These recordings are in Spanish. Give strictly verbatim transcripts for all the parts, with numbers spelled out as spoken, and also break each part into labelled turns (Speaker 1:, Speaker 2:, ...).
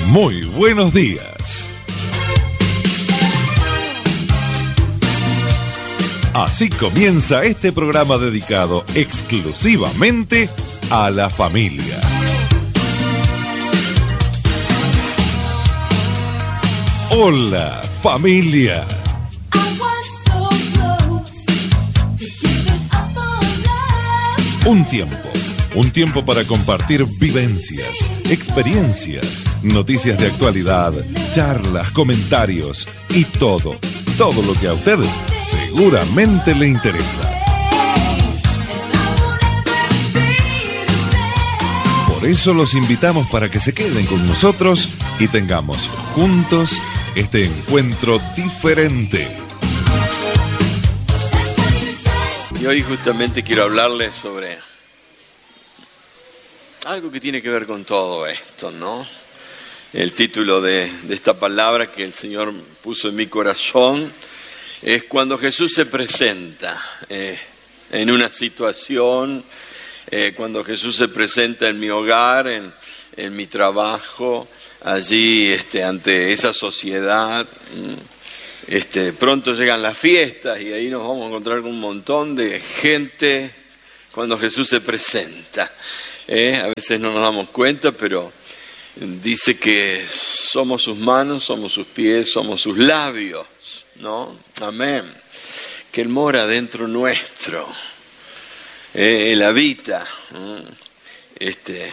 Speaker 1: Muy buenos días. Así comienza este programa dedicado exclusivamente a la familia. Hola, familia. Un tiempo, un tiempo para compartir vivencias, experiencias, noticias de actualidad, charlas, comentarios y todo, todo lo que a usted seguramente le interesa. Por eso los invitamos para que se queden con nosotros y tengamos juntos este encuentro diferente.
Speaker 2: Y hoy justamente quiero hablarles sobre algo que tiene que ver con todo esto, ¿no? El título de, de esta palabra que el Señor puso en mi corazón es cuando Jesús se presenta eh, en una situación, eh, cuando Jesús se presenta en mi hogar, en, en mi trabajo, allí este, ante esa sociedad. Este, pronto llegan las fiestas y ahí nos vamos a encontrar con un montón de gente cuando Jesús se presenta. Eh, a veces no nos damos cuenta, pero dice que somos sus manos, somos sus pies, somos sus labios, ¿no? Amén. Que Él mora dentro nuestro. Eh, Él habita. Este...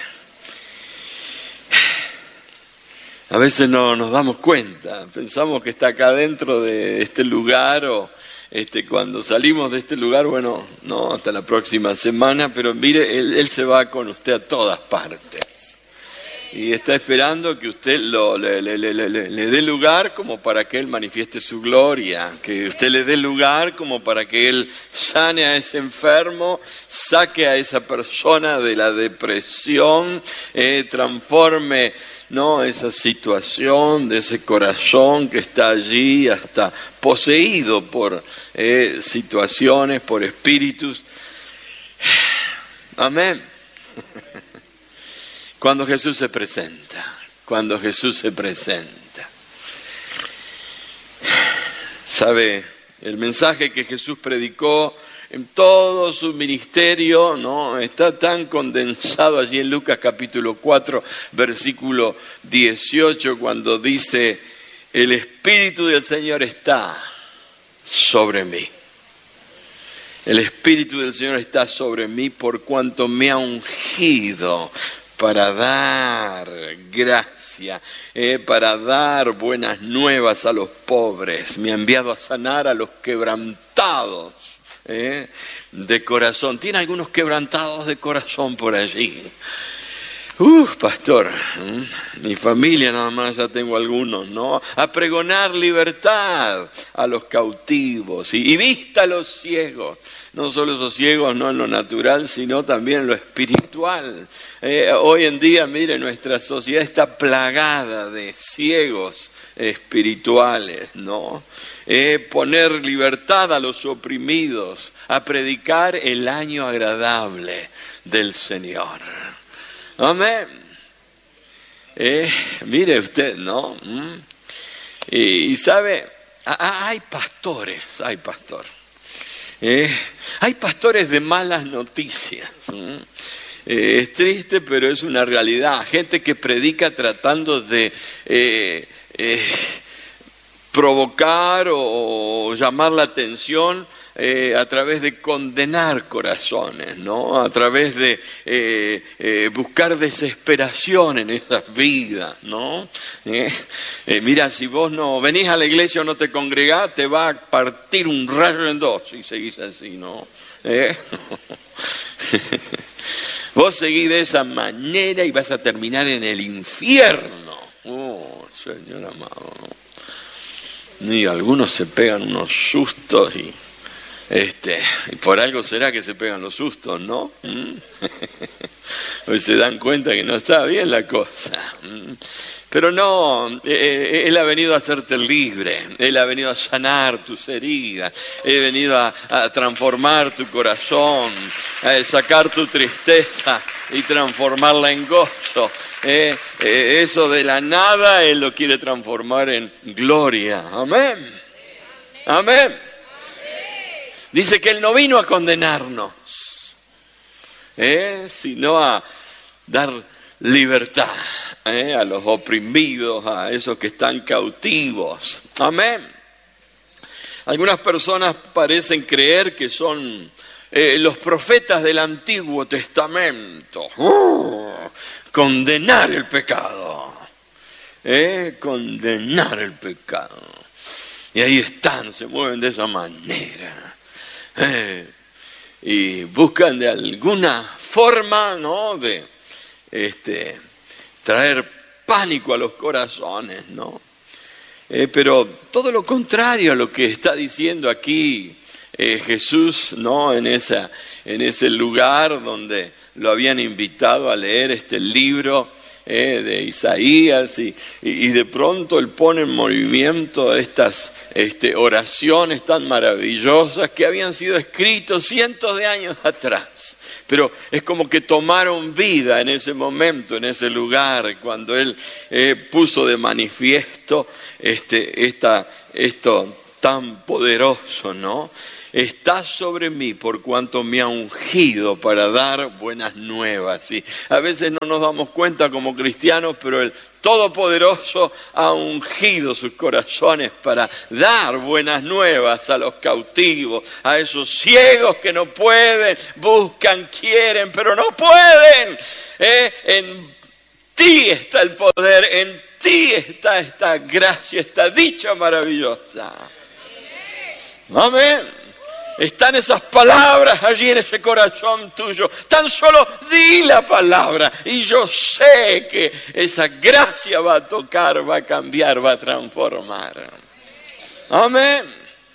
Speaker 2: A veces no nos damos cuenta, pensamos que está acá dentro de este lugar o este, cuando salimos de este lugar, bueno, no, hasta la próxima semana, pero mire, Él, él se va con usted a todas partes. Y está esperando que usted lo, le, le, le, le, le dé lugar como para que Él manifieste su gloria, que usted le dé lugar como para que Él sane a ese enfermo, saque a esa persona de la depresión, eh, transforme, ¿no?, esa situación de ese corazón que está allí hasta poseído por eh, situaciones, por espíritus. Amén. Cuando Jesús se presenta, cuando Jesús se presenta. ¿Sabe? El mensaje que Jesús predicó en todo su ministerio, ¿no?, está tan condensado allí en Lucas capítulo cuatro, versículo dieciocho, cuando dice: el Espíritu del Señor está sobre mí. El Espíritu del Señor está sobre mí por cuanto me ha ungido para dar gracia, eh, para dar buenas nuevas a los pobres. Me ha enviado a sanar a los quebrantados eh, de corazón. ¿Tiene algunos quebrantados de corazón por allí? Uh, pastor, mi familia nada más ya tengo algunos, ¿no? A pregonar libertad a los cautivos y, y vista a los ciegos. No solo esos ciegos, no en lo natural, sino también en lo espiritual. Eh, hoy en día, mire, nuestra sociedad está plagada de ciegos espirituales, ¿no? Eh, poner libertad a los oprimidos, a predicar el año agradable del Señor. Amén. Eh, mire usted, ¿no? ¿Mm? Y, y sabe, hay pastores, hay pastor. Eh, hay pastores de malas noticias. ¿Mm? Eh, es triste, pero es una realidad. Gente que predica tratando de eh, eh, provocar o llamar la atención eh, a través de condenar corazones, ¿no? A través de eh, eh, buscar desesperación en esas vidas, ¿no? Eh, eh, mira, si vos no venís a la iglesia o no te congregás, te va a partir un rayo en dos si seguís así, ¿no? ¿Eh? Vos seguís de esa manera y vas a terminar en el infierno. Oh, Señor amado, ¿no? Y algunos se pegan unos sustos y Este, y por algo será que se pegan los sustos, ¿no? ¿Mm? Hoy se dan cuenta que no está bien la cosa. ¿Mm? Pero no, eh, Él ha venido a hacerte libre, Él ha venido a sanar tus heridas, Él ha venido a, a transformar tu corazón, a sacar tu tristeza y transformarla en gozo. Eh, eh, eso de la nada Él lo quiere transformar en gloria. Amén. Amén. Dice que Él no vino a condenarnos, eh, sino a dar libertad eh, a los oprimidos, a esos que están cautivos. Amén. Algunas personas parecen creer que son eh, los profetas del Antiguo Testamento. Uh, condenar el pecado. Eh, condenar el pecado. Y ahí están, se mueven de esa manera. Eh, y buscan de alguna forma, ¿no?, de este, traer pánico a los corazones, ¿no? Eh, pero todo lo contrario a lo que está diciendo aquí eh, Jesús, ¿no?, en esa, en ese lugar donde lo habían invitado a leer este libro Eh, de Isaías y, y, y de pronto Él pone en movimiento estas este, oraciones tan maravillosas que habían sido escritas cientos de años atrás, pero es como que tomaron vida en ese momento, en ese lugar, cuando Él eh, puso de manifiesto este, esta, esto tan poderoso, ¿no? Está sobre mí por cuanto me ha ungido para dar buenas nuevas. ¿Sí? A veces no nos damos cuenta como cristianos, pero el Todopoderoso ha ungido sus corazones para dar buenas nuevas a los cautivos, a esos ciegos que no pueden, buscan, quieren, pero no pueden. ¿Eh? En ti está el poder, en ti está esta gracia, esta dicha maravillosa. Amén. Están esas palabras allí en ese corazón tuyo. Tan solo di la palabra y yo sé que esa gracia va a tocar, va a cambiar, va a transformar. Amén.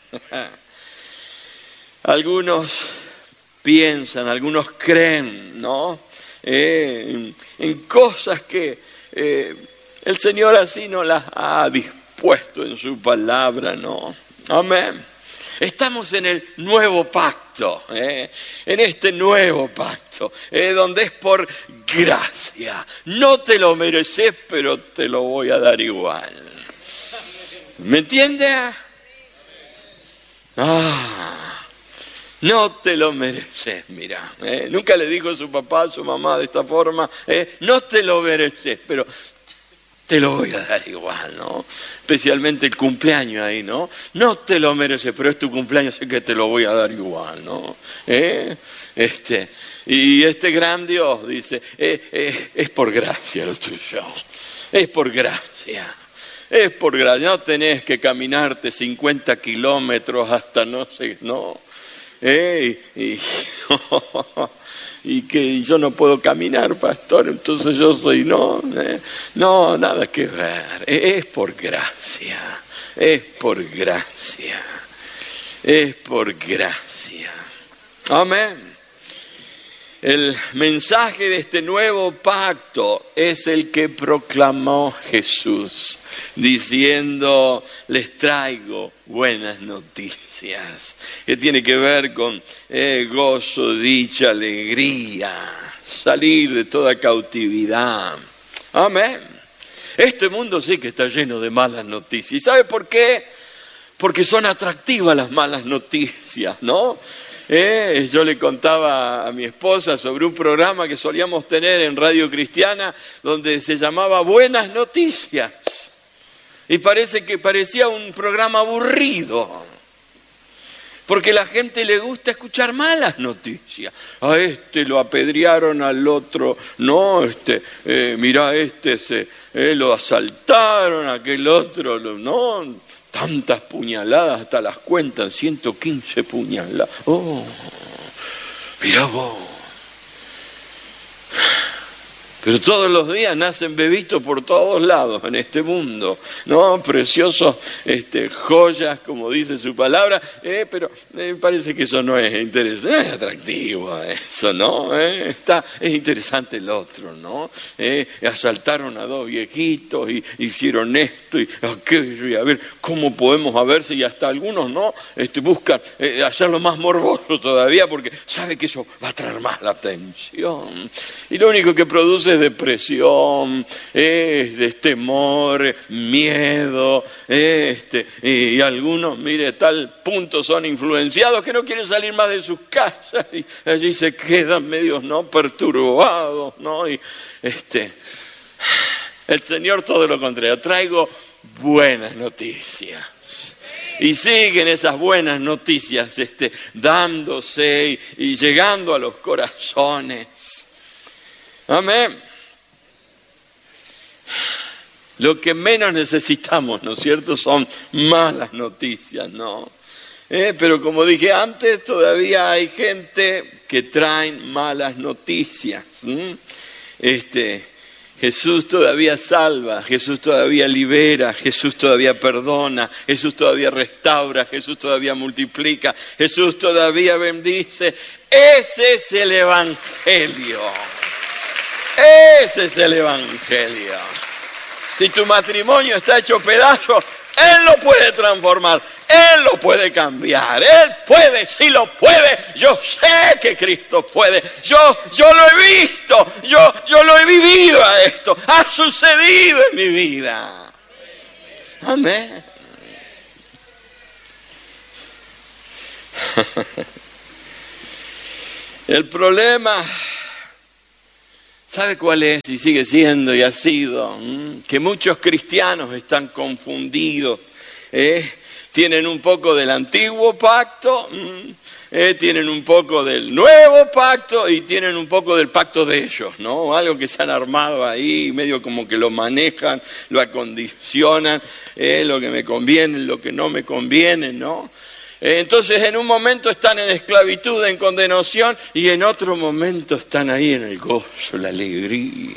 Speaker 2: Algunos piensan, algunos creen, ¿no? Eh, en, en cosas que eh, el Señor así no las ha dispuesto en su palabra, ¿no? Amén. Estamos en el nuevo pacto, ¿eh? en este nuevo pacto, ¿eh? donde es por gracia. No te lo mereces, pero te lo voy a dar igual. ¿Me entiendes? Ah, no te lo mereces, mira. ¿eh? Nunca le dijo a su papá, a su mamá de esta forma, ¿eh? no te lo mereces, pero te lo voy a dar igual, ¿no? Especialmente el cumpleaños ahí, ¿no? No te lo mereces, pero es tu cumpleaños, sé que te lo voy a dar igual, ¿no? ¿Eh? Este, y este gran Dios dice, eh, eh, es por gracia lo tuyo, es por gracia, es por gracia, no tenés que caminarte cincuenta kilómetros hasta no sé, ¿no? ¿Eh? Y... y y que yo no puedo caminar, pastor, entonces yo soy, no, eh, no, nada que ver, es por gracia, es por gracia, es por gracia. Amén. El mensaje de este nuevo pacto es el que proclamó Jesús, diciendo, les traigo buenas noticias, que tiene que ver con eh, gozo, dicha, alegría, salir de toda cautividad. Amén. Este mundo sí que está lleno de malas noticias. ¿Y sabe por qué? Porque son atractivas las malas noticias, ¿no? Eh, yo le contaba a mi esposa sobre un programa que solíamos tener en Radio Cristiana donde se llamaba Buenas Noticias. Y parece que parecía un programa aburrido, porque a la gente le gusta escuchar malas noticias. A este lo apedrearon, al otro no, este, eh, mirá, este se, eh, lo asaltaron, aquel otro, lo, no... Tantas puñaladas, hasta las cuentan, ciento quince puñaladas. Oh, mirá vos. Pero todos los días nacen bebitos por todos lados en este mundo, ¿no? Preciosos este, joyas, como dice su palabra, eh, pero me eh, parece que eso no es interesante, no es atractivo eso, ¿no? Eh, está, es interesante el otro, ¿no? Eh, asaltaron a dos viejitos y hicieron esto y aquello, y a ver cómo podemos a verse, y hasta algunos, ¿no? Este, buscan eh, hacerlo más morboso todavía porque sabe que eso va a traer más la atención. Y lo único que produce es depresión, es temor, miedo, este, y algunos, mire, tal punto son influenciados que no quieren salir más de sus casas y allí se quedan medios, ¿no?, perturbados, ¿no? Y este, el Señor todo lo contrario, traigo buenas noticias. Y siguen esas buenas noticias este, dándose y, y llegando a los corazones. Amén. Lo que menos necesitamos, ¿no es cierto?, son malas noticias, ¿no? Eh, pero como dije antes, todavía hay gente que traen malas noticias. ¿Mm? Este, Jesús todavía salva, Jesús todavía libera, Jesús todavía perdona, Jesús todavía restaura, Jesús todavía multiplica, Jesús todavía bendice. Ese es el Evangelio. Ese es el Evangelio. Si tu matrimonio está hecho pedazo, Él lo puede transformar, Él lo puede cambiar, Él puede, sí lo puede. Yo sé que Cristo puede, yo, yo lo he visto, yo, yo lo he vivido a esto, ha sucedido en mi vida. Amén. El problema, ¿sabe cuál es? Y sigue siendo y ha sido, ¿m? que muchos cristianos están confundidos, ¿eh? Tienen un poco del antiguo pacto, ¿eh? Tienen un poco del nuevo pacto y tienen un poco del pacto de ellos, ¿no? Algo que se han armado ahí, medio como que lo manejan, lo acondicionan, ¿eh? Lo que me conviene, lo que no me conviene, ¿no? Entonces en un momento están en esclavitud, en condenación, y en otro momento están ahí en el gozo, la alegría.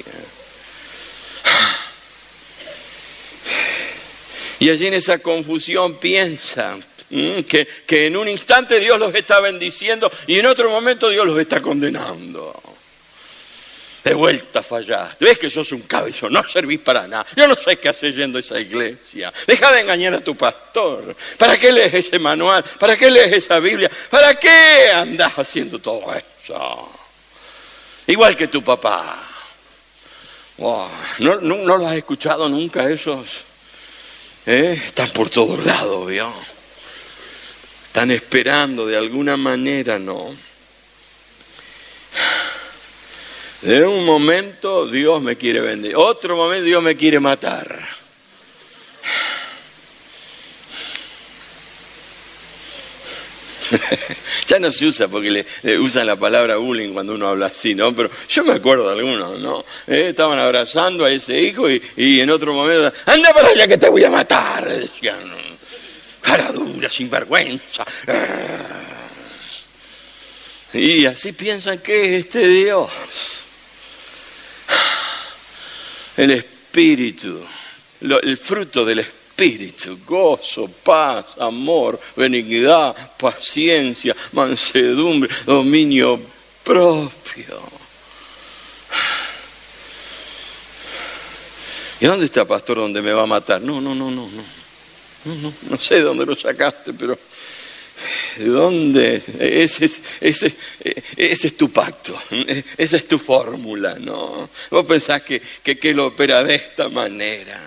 Speaker 2: Y allí en esa confusión piensan ¿m? que, que en un instante Dios los está bendiciendo y en otro momento Dios los está condenando. De vuelta fallaste, ves que sos un cabezón, no servís para nada, yo no sé qué haces yendo a esa iglesia, deja de engañar a tu pastor, ¿para qué lees ese manual? ¿Para qué lees esa Biblia? ¿Para qué andás haciendo todo eso? Igual que tu papá. Wow. ¿No, no, ¿No lo has escuchado nunca esos? ¿Eh? Están por todos lados, ¿vio? Están esperando de alguna manera, ¿no? De un momento Dios me quiere bendecir, otro momento Dios me quiere matar. Ya no se usa porque le, le usan la palabra bullying cuando uno habla así, ¿no? Pero yo me acuerdo de algunos, ¿no? Eh, estaban abrazando a ese hijo y, y en otro momento, anda para allá que te voy a matar. Decían, cara dura, sinvergüenza. Y así piensan que es este Dios. El Espíritu, lo, el fruto del Espíritu, gozo, paz, amor, benignidad, paciencia, mansedumbre, dominio propio. ¿Y dónde está, pastor, donde me va a matar? No, no, no, no, no, no, no, no sé de dónde lo sacaste, pero ¿de dónde? Ese es, ese, ese es tu pacto, esa es tu fórmula, ¿no? Vos pensás que, que, que lo opera de esta manera.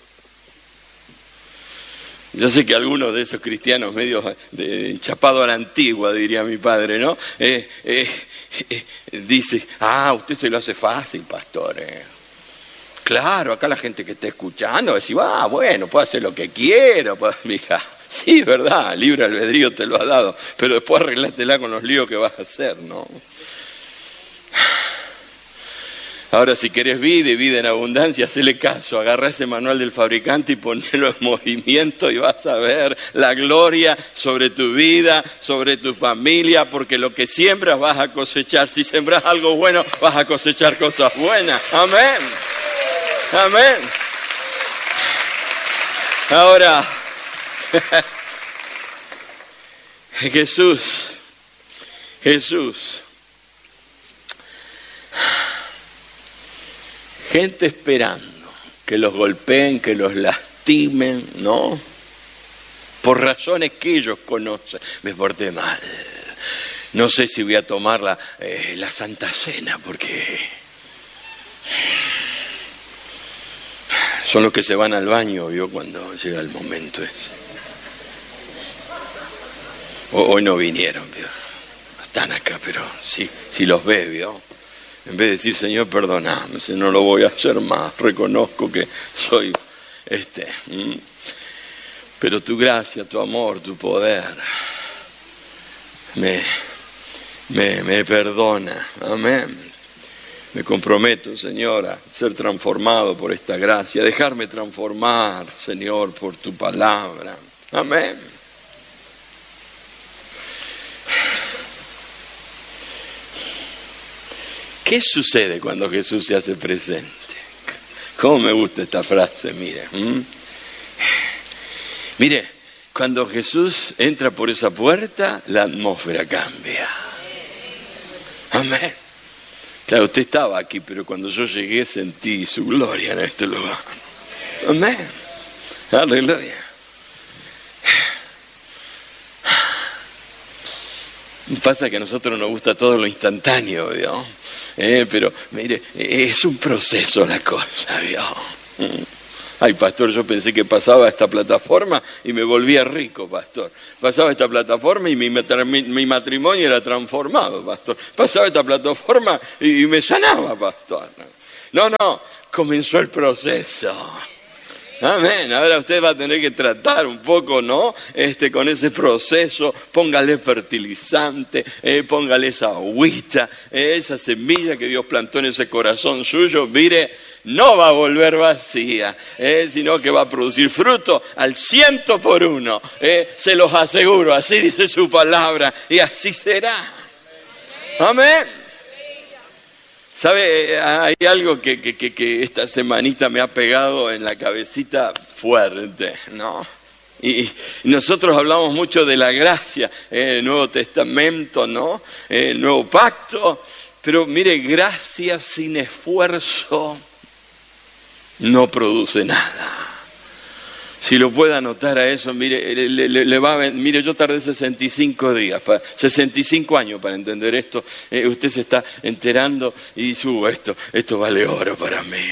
Speaker 2: Yo sé que algunos de esos cristianos medio de, chapado a la antigua, diría mi padre, ¿no? Eh, eh, eh, dice, ah, usted se lo hace fácil, pastor. Eh. Claro, acá la gente que está escuchando, decir, ah, bueno, puedo hacer lo que quiero, pues, mija. Sí, es verdad, libre albedrío te lo ha dado, pero después arreglátela con los líos que vas a hacer, ¿no? Ahora, si querés vida y vida en abundancia, hacele caso, agarrá ese manual del fabricante y ponelo en movimiento y vas a ver la gloria sobre tu vida, sobre tu familia, porque lo que siembras vas a cosechar. Si sembras algo bueno, vas a cosechar cosas buenas. Amén. Amén. Ahora, Jesús, Jesús, gente esperando que los golpeen, que los lastimen, ¿no? Por razones que ellos conocen. Me porté mal. No sé si voy a tomar la, eh, la Santa Cena, porque son los que se van al baño, ¿vio? Cuando llega el momento ese. O, hoy no vinieron, ¿vio? Están acá, pero sí, sí los ve, ¿vio? En vez de decir, Señor, perdóname, si no lo voy a hacer más, reconozco que soy este. ¿m? Pero tu gracia, tu amor, tu poder me, me, me perdona. Amén. Me comprometo, Señor, a ser transformado por esta gracia, dejarme transformar, Señor, por tu palabra. Amén. ¿Qué sucede cuando Jesús se hace presente? ¿Cómo me gusta esta frase? Mire, ¿m? Mire, cuando Jesús entra por esa puerta, la atmósfera cambia. Amén. Claro, usted estaba aquí, pero cuando yo llegué sentí su gloria en este lugar. Amén. Aleluya. Pasa que a nosotros nos gusta todo lo instantáneo, ¿vio? Eh, pero, mire, es un proceso la cosa, ¿vio? Ay, pastor, yo pensé que pasaba esta plataforma y me volvía rico, pastor. Pasaba esta plataforma y mi, mi, mi matrimonio era transformado, pastor. Pasaba esta plataforma y, y me sanaba, pastor. No, no, comenzó el proceso. Amén. Ahora usted va a tener que tratar un poco, ¿no? Este, con ese proceso, póngale fertilizante, eh, póngale esa agüita, eh, esa semilla que Dios plantó en ese corazón suyo, mire, no va a volver vacía, eh, sino que va a producir fruto al ciento por uno. Eh, se los aseguro, así dice su palabra, y así será. Amén. ¿Sabe? Hay algo que, que, que, que esta semanita me ha pegado en la cabecita fuerte, ¿no? Y nosotros hablamos mucho de la gracia, eh, el Nuevo Testamento, ¿no? Eh, el Nuevo Pacto, pero mire, gracia sin esfuerzo no produce nada. Si lo puede anotar a eso, mire, le, le, le va a, mire, yo tardé sesenta y cinco días, para, sesenta y cinco años para entender esto. Eh, usted se está enterando y subo esto, esto vale oro para mí.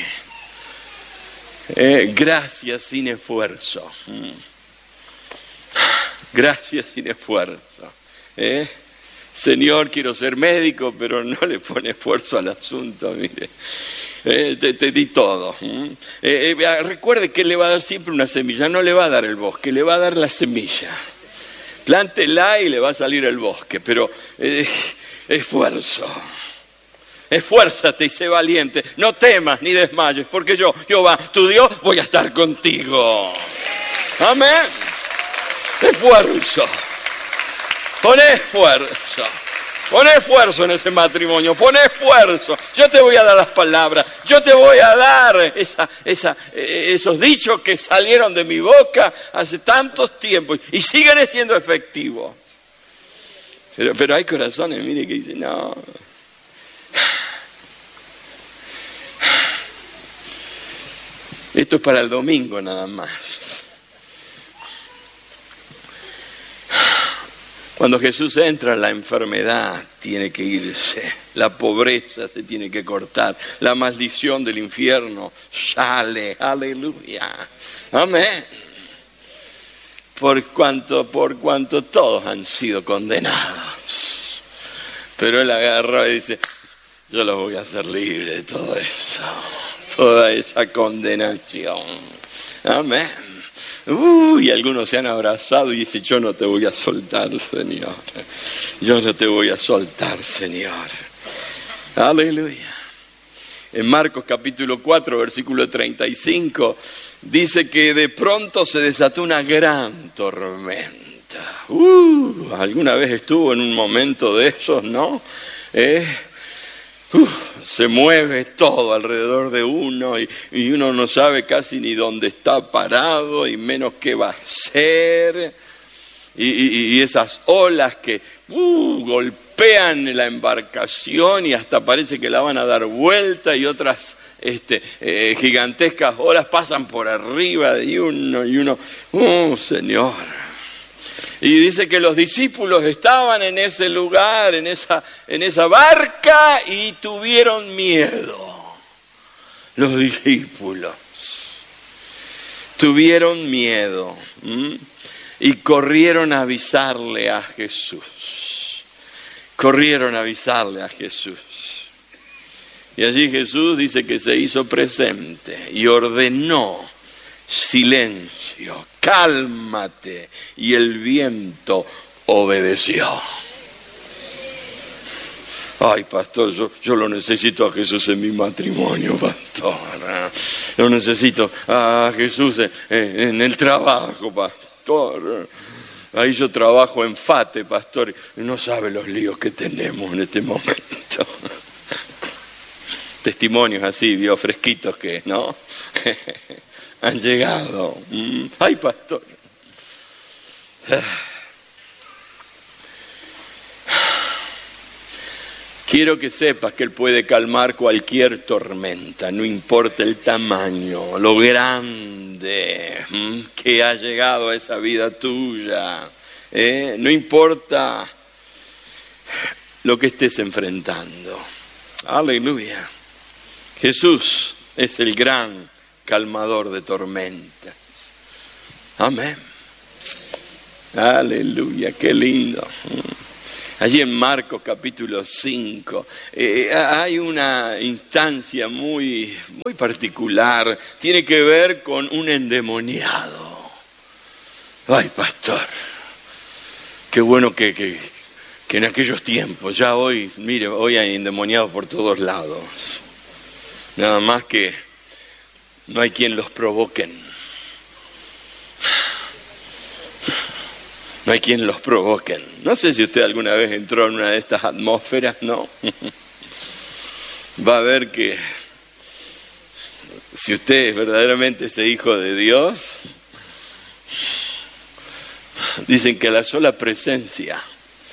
Speaker 2: Eh, gracias sin esfuerzo. Mm. Gracias sin esfuerzo. Eh. Señor, quiero ser médico, pero no le pone esfuerzo al asunto, mire. Eh, te, te di todo. ¿Mm? Eh, eh, recuerde que le va a dar siempre una semilla, no le va a dar el bosque, le va a dar la semilla. Plántela y le va a salir el bosque, pero eh, esfuerzo. Esfuérzate y sé valiente, no temas ni desmayes, porque yo, Jehová, tu Dios, voy a estar contigo. Amén. Esfuerzo. Pon esfuerzo. Pon esfuerzo en ese matrimonio, pon esfuerzo. Yo te voy a dar las palabras, yo te voy a dar esa, esa, esos dichos que salieron de mi boca hace tantos tiempos y siguen siendo efectivos. Pero, pero hay corazones, mire, que dicen, no. Esto es para el domingo nada más. Cuando Jesús entra, la enfermedad tiene que irse, la pobreza se tiene que cortar, la maldición del infierno sale, aleluya, amén. Por cuanto, por cuanto todos han sido condenados. Pero él agarra y dice, yo los voy a hacer libres de todo eso, toda esa condenación, amén. Uy, uh, algunos se han abrazado y dicen, yo no te voy a soltar, Señor. Yo no te voy a soltar, Señor. Aleluya. En Marcos capítulo cuatro, versículo treinta y cinco, dice que de pronto se desató una gran tormenta. Uh, ¿Alguna vez estuvo en un momento de esos, no? Eh, uh, se mueve todo alrededor de uno y, y uno no sabe casi ni dónde está parado y menos qué va a hacer. Y, y, y esas olas que uh, golpean la embarcación y hasta parece que la van a dar vuelta, y otras este, eh, gigantescas olas pasan por arriba de uno y uno, ¡oh, Señor! Y dice que los discípulos estaban en ese lugar, en esa, en esa barca, y tuvieron miedo. Los discípulos tuvieron miedo. ¿Mm? Y corrieron a avisarle a Jesús. Corrieron a avisarle a Jesús. Y allí Jesús dice que se hizo presente y ordenó: silencio, cálmate. Y el viento obedeció. Ay, pastor, yo, yo lo necesito a Jesús en mi matrimonio, pastor. Lo necesito a Jesús en, en el trabajo, pastor. Ahí yo trabajo en FATE, pastor, y no sabe los líos que tenemos en este momento. Testimonios así, vio, fresquitos que, ¿no? Han llegado. Ay, pastor. Quiero que sepas que Él puede calmar cualquier tormenta, no importa el tamaño, lo grande ¿m? que ha llegado a esa vida tuya. ¿eh? No importa lo que estés enfrentando. Aleluya. Jesús es el gran calmador de tormentas. Amén. Aleluya, qué lindo. Allí en Marcos capítulo cinco eh, hay una instancia muy, muy particular. Tiene que ver con un endemoniado. Ay, pastor, qué bueno que, que, que en aquellos tiempos, ya hoy, mire, hoy hay endemoniados por todos lados. Nada más que no hay quien los provoquen. No hay quien los provoquen. No sé si usted alguna vez entró en una de estas atmósferas, ¿no? Va a ver que si usted es verdaderamente ese hijo de Dios, dicen que a la sola presencia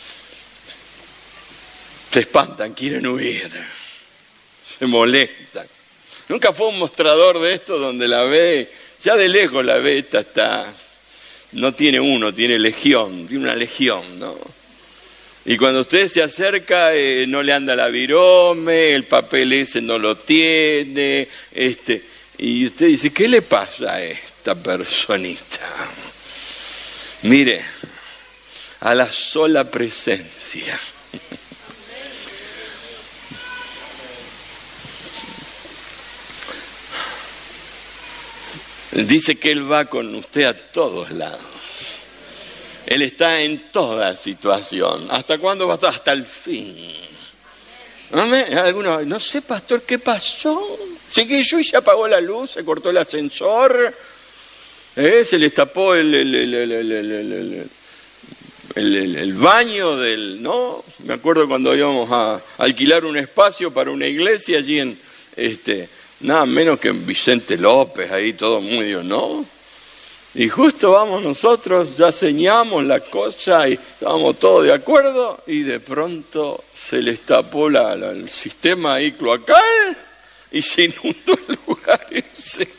Speaker 2: se espantan, quieren huir, se molestan. Nunca fue un mostrador de esto donde la ve, ya de lejos la ve, esta está... No tiene uno, tiene legión, tiene una legión, ¿no? Y cuando usted se acerca, eh, no le anda la virome, el papel ese no lo tiene, este, y usted dice, ¿qué le pasa a esta personita? Mire, a la sola presencia. Dice que Él va con usted a todos lados. Él está en toda situación. ¿Hasta cuándo va a estar? Hasta el fin. Algunos, no sé, pastor, ¿qué pasó? Se cayó y se apagó la luz, se cortó el ascensor, ¿eh? se les tapó el, el, el, el, el, el, el, el, el, el baño del... ¿no? Me acuerdo cuando íbamos a alquilar un espacio para una iglesia allí en... este nada menos que en Vicente López, ahí todo muy, ¿no? Y justo vamos nosotros, ya señamos la cosa y estábamos todos de acuerdo, y de pronto se les tapó la, la, el sistema ahí cloacal y se inundó el lugar ese.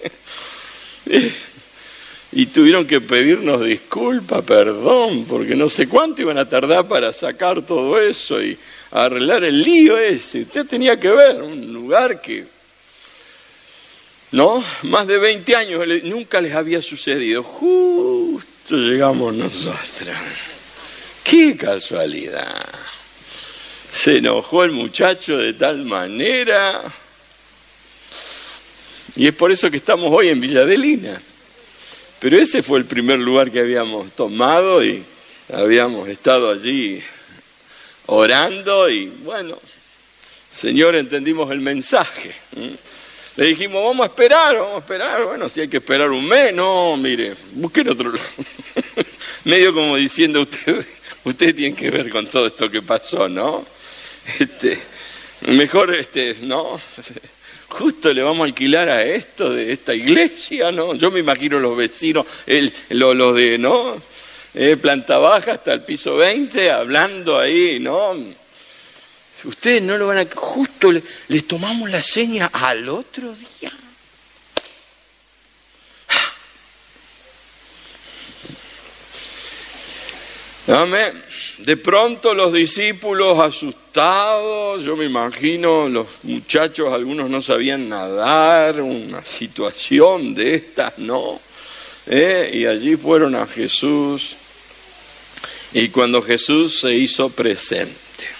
Speaker 2: Y tuvieron que pedirnos disculpas, perdón, porque no sé cuánto iban a tardar para sacar todo eso y arreglar el lío ese. Usted tenía que ver un lugar que... ¿no? Más de veinte años nunca les había sucedido. Justo llegamos nosotros. ¡Qué casualidad! Se enojó el muchacho de tal manera. Y es por eso que estamos hoy en Villa Adelina. Pero ese fue el primer lugar que habíamos tomado y habíamos estado allí orando y bueno, Señor, entendimos el mensaje. Le dijimos, vamos a esperar, vamos a esperar. Bueno, si hay que esperar un mes, no, mire, busquen otro lado. Medio como diciendo, ustedes usted tienen que ver con todo esto que pasó, ¿no? Este, mejor, este, ¿no? Justo le vamos a alquilar a esto de esta iglesia, ¿no? Yo me imagino los vecinos, el, lo, lo de, ¿no? Eh, planta baja hasta el piso veinte, hablando ahí, ¿no? Ustedes no lo van a... Justo le, les tomamos la seña al otro día. Amén. De pronto los discípulos asustados, yo me imagino los muchachos, algunos no sabían nadar, una situación de estas, ¿no? ¿Eh? Y allí fueron a Jesús, y cuando Jesús se hizo presente.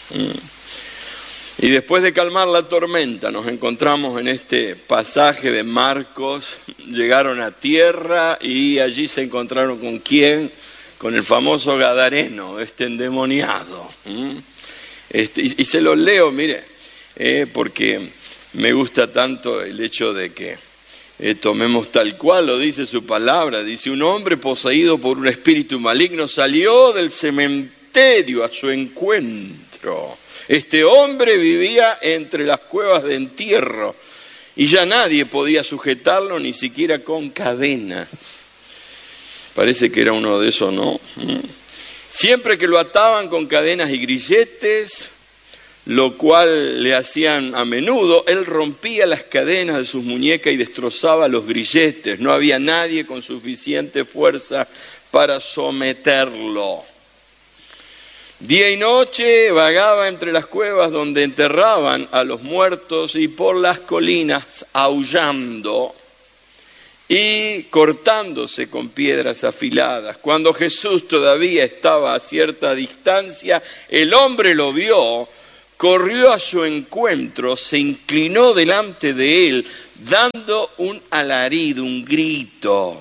Speaker 2: Y después de calmar la tormenta, nos encontramos en este pasaje de Marcos, llegaron a tierra y allí se encontraron con quién, con el famoso Gadareno, este endemoniado. Este, y, y se los leo, mire, eh, porque me gusta tanto el hecho de que eh, tomemos tal cual lo dice su palabra. Dice, un hombre poseído por un espíritu maligno salió del cementerio a su encuentro. Este hombre vivía entre las cuevas de entierro y ya nadie podía sujetarlo, ni siquiera con cadenas. Parece que era uno de esos, ¿no? Siempre que lo ataban con cadenas y grilletes, lo cual le hacían a menudo, él rompía las cadenas de sus muñecas y destrozaba los grilletes. No había nadie con suficiente fuerza para someterlo. Día y noche vagaba entre las cuevas donde enterraban a los muertos y por las colinas aullando y cortándose con piedras afiladas. Cuando Jesús todavía estaba a cierta distancia, el hombre lo vio, corrió a su encuentro, se inclinó delante de él, dando un alarido, un grito.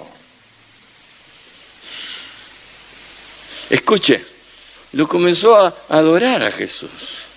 Speaker 2: Escuche, lo comenzó a adorar a Jesús.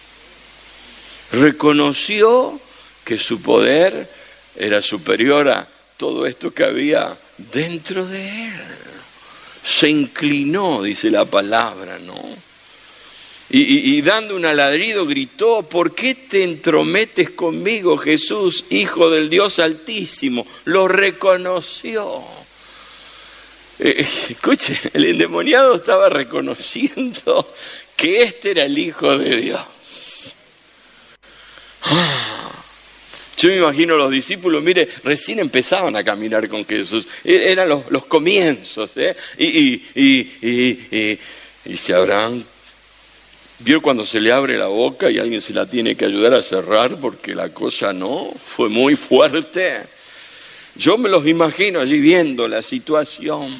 Speaker 2: Reconoció que su poder era superior a todo esto que había dentro de él. Se inclinó, dice la palabra, ¿no? Y, y, y dando un alarido gritó, ¿por qué te entrometes conmigo, Jesús, Hijo del Dios Altísimo? Lo reconoció. Eh, escuche, el endemoniado estaba reconociendo que este era el Hijo de Dios. Ah. Yo me imagino los discípulos, mire, recién empezaban a caminar con Jesús, eran los, los comienzos, ¿eh? y, y, y, y, y, y se habrán, vio cuando se le abre la boca y alguien se la tiene que ayudar a cerrar porque la cosa no, fue muy fuerte. Yo me los imagino allí viendo la situación.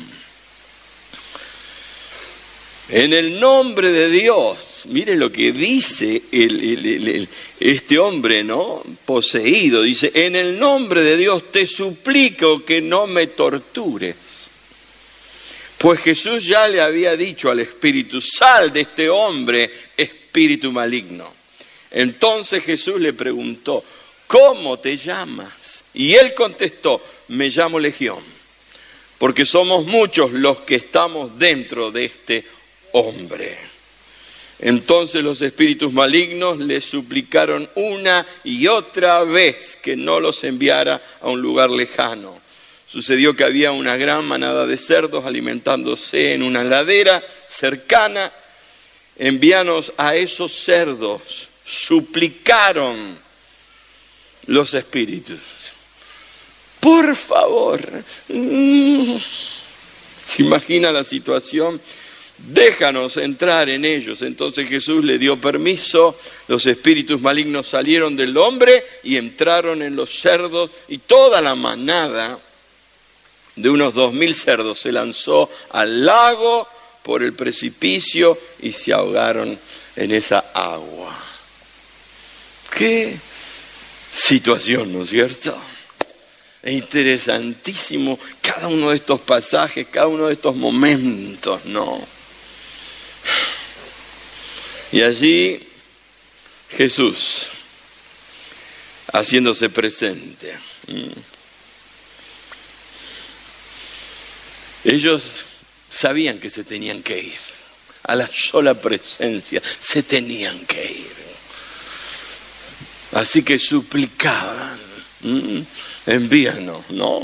Speaker 2: En el nombre de Dios, mire lo que dice el, el, el, el, este hombre, ¿no? Poseído, dice, en el nombre de Dios te suplico que no me tortures. Pues Jesús ya le había dicho al espíritu, sal de este hombre, espíritu maligno. Entonces Jesús le preguntó, ¿cómo te llamas? Y él contestó, me llamo Legión, porque somos muchos los que estamos dentro de este hombre. hombre. Entonces los espíritus malignos le suplicaron una y otra vez que no los enviara a un lugar lejano. Sucedió que había una gran manada de cerdos alimentándose en una ladera cercana. Envíanos a esos cerdos, suplicaron los espíritus. Por favor, ¿se imagina la situación? Déjanos entrar en ellos. Entonces Jesús le dio permiso, los espíritus malignos salieron del hombre y entraron en los cerdos y toda la manada de unos dos mil cerdos se lanzó al lago por el precipicio y se ahogaron en esa agua. Qué situación, ¿no es cierto? Es interesantísimo cada uno de estos pasajes, cada uno de estos momentos, ¿no? Y allí Jesús haciéndose presente. Ellos sabían que se tenían que ir. A la sola presencia se tenían que ir. Así que suplicaban, ¿Mm? envíanos, ¿no?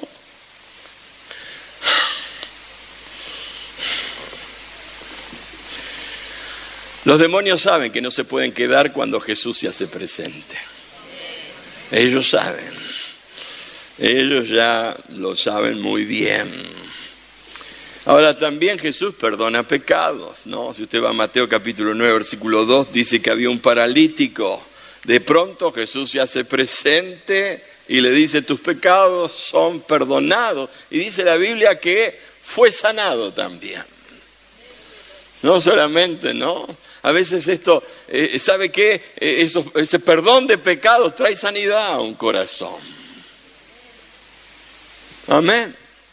Speaker 2: Los demonios saben que no se pueden quedar cuando Jesús se hace presente. Ellos saben. Ellos ya lo saben muy bien. Ahora también Jesús perdona pecados, ¿no? Si usted va a Mateo capítulo nueve, versículo dos, dice que había un paralítico. De pronto Jesús se hace presente y le dice, tus pecados son perdonados. Y dice la Biblia que fue sanado también. No solamente, ¿no? A veces esto, eh, ¿sabe qué? Eh, eso, ese perdón de pecados trae sanidad a un corazón. Amén.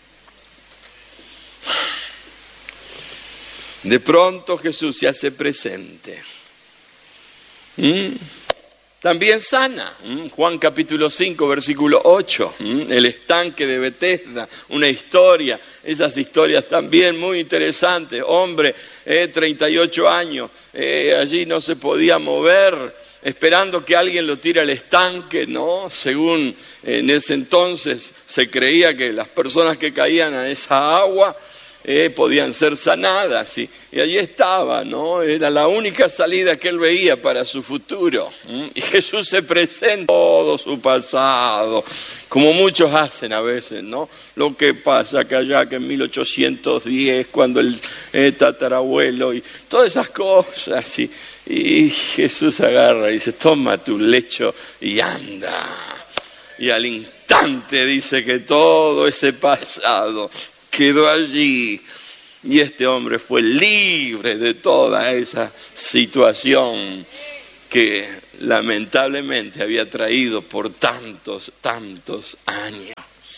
Speaker 2: De pronto Jesús se hace presente. ¿Mm? También sana. ¿Mm? Juan capítulo cinco, versículo ocho. ¿Mm? El estanque de Betesda, una historia. Esas historias también muy interesantes. Hombre, eh, treinta y ocho años, eh, allí no se podía mover, esperando que alguien lo tire al estanque, ¿no? Según en ese entonces se creía que las personas que caían a esa agua Eh, podían ser sanadas y, y allí estaba, ¿no? Era la única salida que él veía para su futuro. ¿Mm? Y Jesús se presenta todo su pasado, como muchos hacen a veces, ¿no? Lo que pasa que allá que en mil ochocientos diez, cuando el eh, tatarabuelo y todas esas cosas, y, y Jesús agarra y dice, toma tu lecho y anda. Y al instante dice que todo ese pasado quedó allí y este hombre fue libre de toda esa situación que lamentablemente había traído por tantos, tantos años.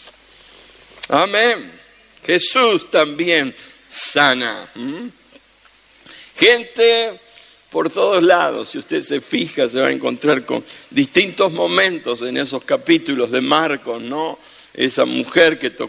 Speaker 2: Amén. Jesús también sana. ¿Mm? Gente por todos lados, si usted se fija, se va a encontrar con distintos momentos en esos capítulos de Marcos, ¿no? Esa mujer que